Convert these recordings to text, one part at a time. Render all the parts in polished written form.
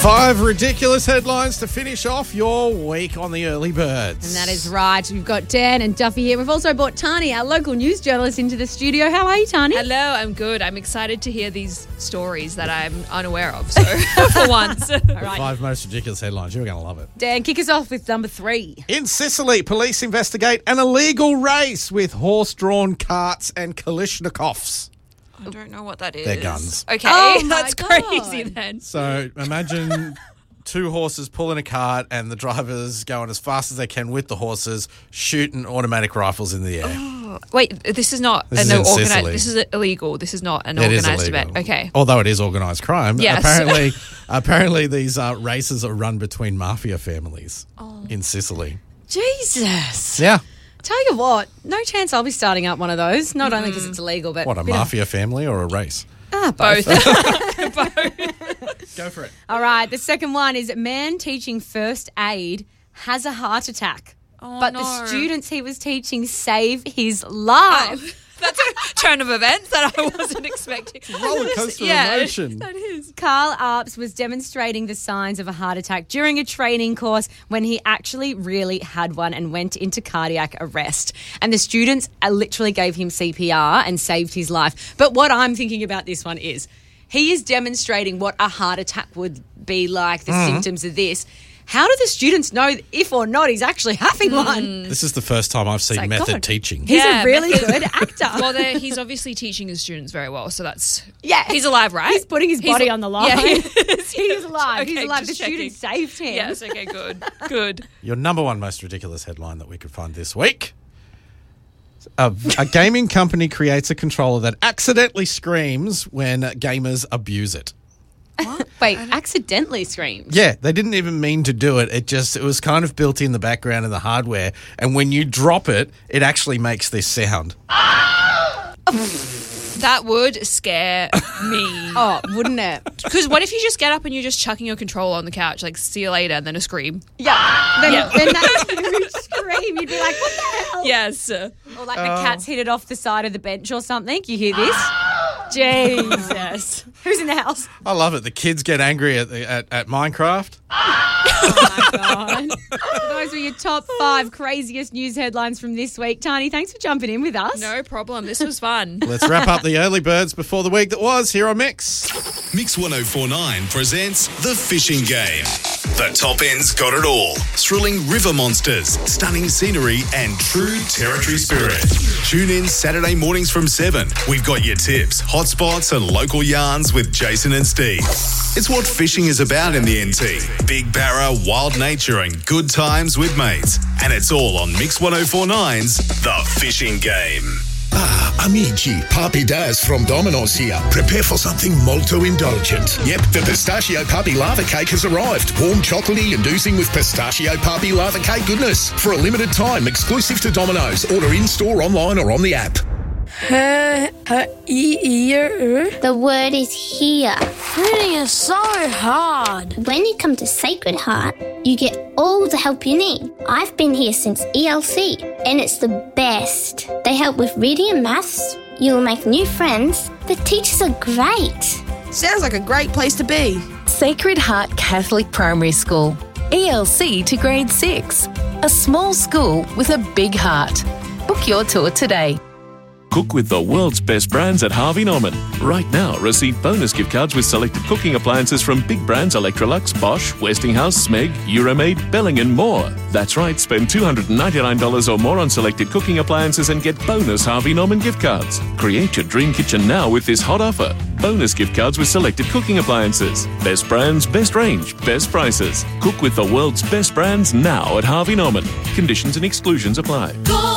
5 ridiculous headlines to finish off your week on the Early Birds. And that is right. We've got Dan and Duffy here. We've also brought Tani, our local news journalist, into the studio. How are you, Tani? Hello, I'm good. I'm excited to hear these stories that I'm unaware of, so for once. All right. 5 most ridiculous headlines. You're going to love it. Dan, kick us off with number 3. In Sicily, police investigate an illegal race with horse-drawn carts and Kalashnikovs. I don't know what that is. They're guns. Okay, Oh my that's God. crazy then. So imagine 2 horses pulling a cart and the drivers going as fast as they can with the horses, shooting automatic rifles in the air. Wait, this is not This is in Sicily. This is illegal. This is not an It is organised illegal. event. Okay. Although it is organised crime. Yes. Apparently these races are run between mafia families in Sicily. Jesus. Yeah. Tell you what, no chance I'll be starting up one of those. Not only because it's illegal, but... What, a mafia family or a race? Both. Go for it. All right, the second one is man teaching first aid has a heart attack. But no. the students he was teaching save his life. That's a turn of events that I wasn't expecting. Roller coaster Yeah, emotion. that is. Carl Arps was demonstrating the signs of a heart attack during a training course when he actually really had one and went into cardiac arrest. And the students literally gave him CPR and saved his life. But what I'm thinking about this one is he is demonstrating what a heart attack would be like, the symptoms of this. How do the students know if or not he's actually having one? This is the first time I've seen Like, method God. teaching. He's Yeah, a really good actor. Well, he's obviously teaching his students very well, so that's... Yeah. He's alive, right? He's putting his body on the line. Yeah, he is. He's alive. He's Okay, alive. The just checking. students saved him. Yes, okay, good. Your number 1 most ridiculous headline that we could find this week. A gaming company creates a controller that accidentally screams when gamers abuse it. Wait, accidentally screamed. Yeah, they didn't even mean to do it. It was kind of built in the background of the hardware. And when you drop it, it actually makes this sound. That would scare me. Oh, wouldn't it? Because what if you just get up and you're just chucking your controller on the couch, like, see you later, and then a scream? Yeah. Then, Yeah. then that huge scream, you'd be like, what the hell? Yes. Or like the cat's hit it off the side of the bench or something. You hear this? Jesus. Who's in the house? I love it. The kids get angry at Minecraft. Oh, my God. Those were your top 5 craziest news headlines from this week. Tani, thanks for jumping in with us. No problem. This was fun. Let's wrap up the early birds before the week that was here on Mix. Mix 1049 presents The Fishing Game. The top end's got it all. Thrilling river monsters, stunning scenery, and true territory spirit. Tune in Saturday mornings from 7. We've got your tips, hotspots, and local yarns with Jason and Steve. It's what fishing is about in the NT. Big barra, wild nature, and good times with mates. And it's all on Mix 1049's The Fishing Game. Amici, Papi Daz from Domino's here. Prepare for something molto indulgent. Yep, the Pistachio Papi Lava Cake has arrived. Warm, chocolatey, and oozing with Pistachio Papi Lava Cake goodness. For a limited time, exclusive to Domino's. Order in-store, online, or on the app. The word is here. Reading is so hard. When you come to Sacred Heart, you get all the help you need. I've been here since ELC, and it's the best. They help with reading and maths. You'll make new friends. The teachers are great. Sounds like a great place to be. Sacred Heart Catholic Primary School. ELC to grade 6. A small school with a big heart. Book your tour today. Cook with the world's best brands at Harvey Norman. Right now, receive bonus gift cards with selected cooking appliances from big brands Electrolux, Bosch, Westinghouse, Smeg, Euromaid, Belling and more. That's right, spend $299 or more on selected cooking appliances and get bonus Harvey Norman gift cards. Create your dream kitchen now with this hot offer. Bonus gift cards with selected cooking appliances. Best brands, best range, best prices. Cook with the world's best brands now at Harvey Norman. Conditions and exclusions apply.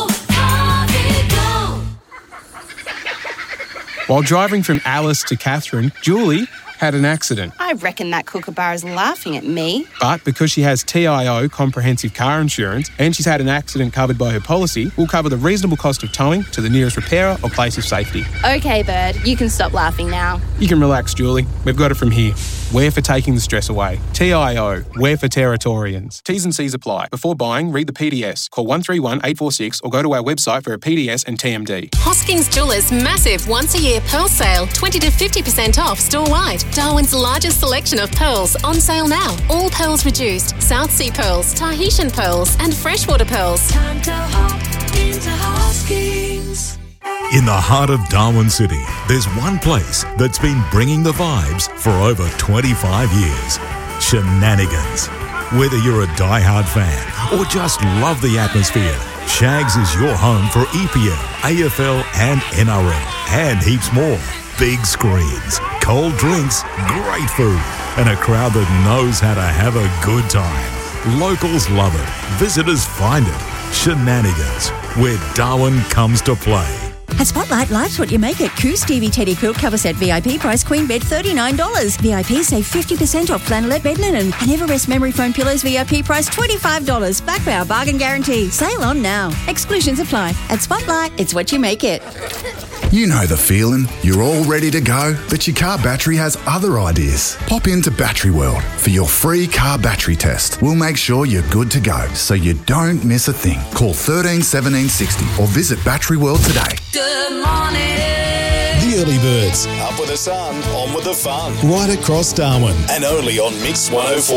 While driving from Alice to Catherine, Julie had an accident. I reckon that kookaburra is laughing at me. But because she has TIO, comprehensive car insurance, and she's had an accident covered by her policy, we'll cover the reasonable cost of towing to the nearest repairer or place of safety. Okay, Bird, you can stop laughing now. You can relax, Julie. We've got it from here. We're for taking the stress away. TIO, we're for Territorians. T's and C's apply. Before buying, read the PDS. Call 131 846 or go to our website for a PDS and TMD. Hoskins Jewelers' massive once-a-year pearl sale, 20 to 50% off store-wide. Darwin's largest selection of pearls on sale now. All pearls reduced. South Sea pearls, Tahitian pearls and freshwater pearls. Time to hop into Hoskins. In the heart of Darwin City, there's one place that's been bringing the vibes for over 25 years. Shenanigans. Whether you're a die-hard fan or just love the atmosphere, Shags is your home for EPL, AFL and NRL, and heaps more. Big screens, cold drinks, great food, and a crowd that knows how to have a good time. Locals love it. Visitors find it. Shenanigans, where Darwin comes to play. At Spotlight, life's what you make it. Coo Stevie Teddy Quilt Cover Set VIP price Queen Bed $39. VIP save 50% off flannelette bed linen. And Everest Memory Foam Pillows VIP price $25. Back by our bargain guarantee. Sale on now. Exclusions apply. At Spotlight, it's what you make it. You know the feeling. You're all ready to go, but your car battery has other ideas. Pop into Battery World for your free car battery test. We'll make sure you're good to go, so you don't miss a thing. Call 13 17 60 or visit Battery World today. Good morning. The Early Birds. Up with the sun, on with the fun. Right across Darwin. And only on Mix 104.